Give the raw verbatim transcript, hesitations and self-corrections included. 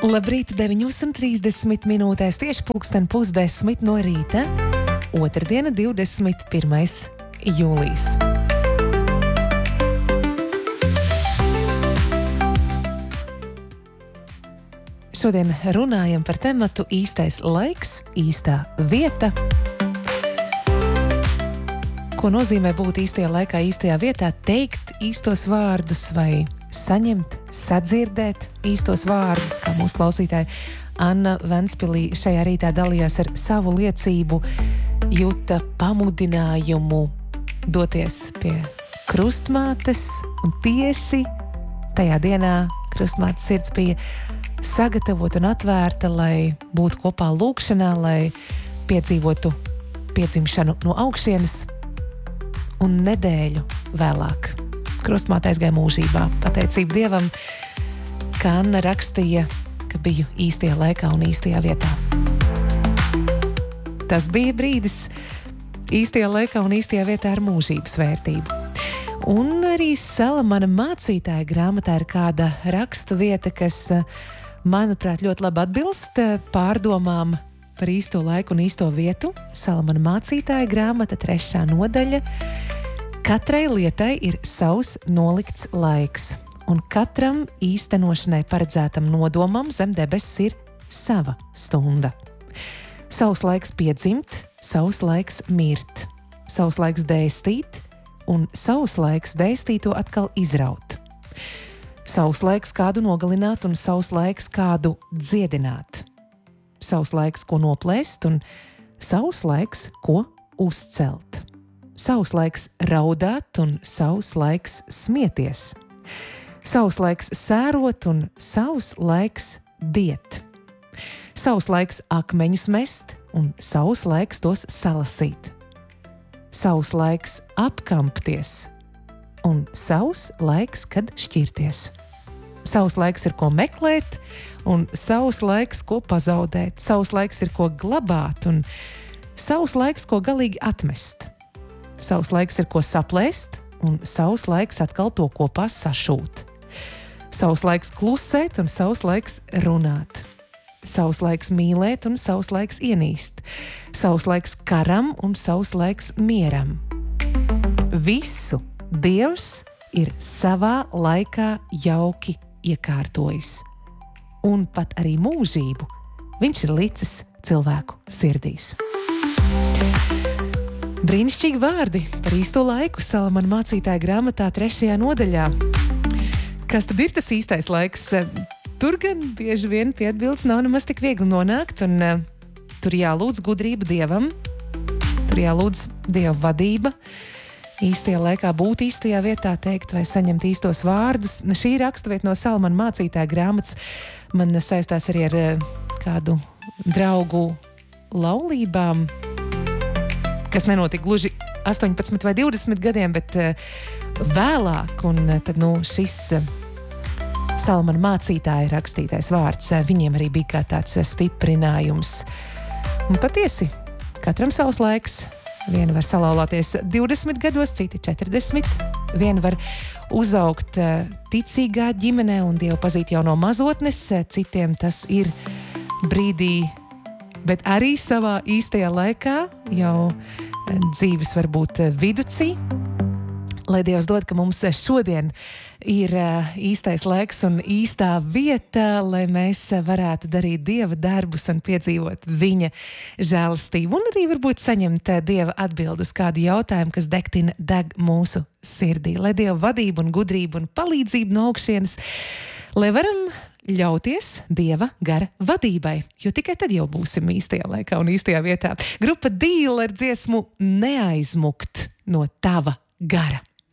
Labrīt, deviņos un trīsdesmit minūtēs tieši pulksten pusdesmit no rīta, otrdiena, divdesmit pirmais jūlijs. Šodien runājam par tematu īstais laiks, īstā vieta. Ko nozīmē būt īstajā laikā, īstajā vietā, teikt īstos vārdus vai saņemt, sadzirdēt īstos vārdus, kā mūsu klausītāja Anna Ventspilī šajā rītā dalījās ar savu liecību, juta pamudinājumu doties pie krustmātes, un tieši tajā dienā krustmātes sirds bija sagatavota un atvērta, lai būtu kopā lūkšanā, lai piedzīvotu piedzimšanu no augšienes, un nedēļu vēlāk krustmāte aizgāja mūžībā. Pateicība Dievam, kā Anna rakstīja, ka biju īstajā laikā un īstajā vietā. Tas bija brīdis īstajā laikā un īstajā vietā ar mūžības vērtību. Un arī Salamana mācītāja grāmatā ir kāda rakstu vieta, kas, manuprāt, ļoti labi atbilst pārdomām par īsto laiku un īsto vietu. Salamana mācītāja grāmata, trešā nodaļa. Katrai lietai ir savs nolikts laiks, un katram īstenošanai paredzētam nodomam zem debesis ir sava stunda. Savs laiks piedzimt, savs laiks mirt, savs laiks dēstīt, un savs laiks dēstīto atkal izraut. Savs laiks kādu nogalināt, un savs laiks kādu dziedināt. Savs laiks, ko noplēst, un savs laiks, ko uzcelt. Savs laiks raudāt, un savs laiks smieties. Savs laiks sērot, un savs laiks diet. Savs laiks akmeņus mest, un savs laiks tos salasīt. Savs laiks apkampties, un savs laiks, kad šķirties. Savs laiks ir ko meklēt, un savs laiks, ko pazaudēt. Savs laiks ir ko glabāt, un savs laiks, ko galīgi atmest. Savs laiks ir ko saplēst, un savs laiks atkal to kopā sašūt. Savs laiks klusēt, un savs laiks runāt. Savs laiks mīlēt, un savs laiks ienīst. Savs laiks karam, un savs laiks mieram. Visu Dievs ir savā laikā jauki iekārtojis. Un pat arī mūžību viņš ir licis cilvēku sirdīs. Brīnišķīgi vārdi par īsto laiku Salamana mācītāja grāmatā trešajā nodaļā. Kas tad ir tas īstais laiks? Tur gan bieži vien pie atbildes nav nemaz tik viegli nonākt, un uh, tur jālūdz gudrība Dievam, tur jālūdz Dieva vadība, īstajā laikā būt īstajā vietā, teikt vai saņemt īstos vārdus. Šī rakstuvieta no Salamana mācītāja grāmatas man saistās arī ar uh, kādu draugu laulībām, kas nenotika gluži astoņpadsmit vai divdesmit gadiem, bet uh, vēlāk, un uh, tad, nu, šis uh, Salamana mācītāja rakstītais vārds, uh, viņiem arī bija kā tāds uh, stiprinājums. Un patiesi, katram savs laiks, viena var salauzties divdesmit gados, citi četrdesmit, viena var uzaugt uh, ticīgā ģimenē un Dievu pazīt jau no mazotnes, uh, citiem tas ir brīdī, bet arī savā īstajā laikā, jau dzīves varbūt viducī. Lai Dievs dod, ka mums šodien ir īstais laiks un īstā vieta, lai mēs varētu darīt Dieva darbus un piedzīvot viņa žēlastību, un arī varbūt saņemt Dieva atbildi uz kādu jautājumu, kas degtina deg mūsu sirdī. Lai Dieva vadība un gudrība un palīdzība no augšienes, lai varam ļauties Dieva gara vadībai, jo tikai tad jau būsim īstajā laikā un īstajā vietā. Grupa Dīla ar dziesmu Neaizmukt no tava gara.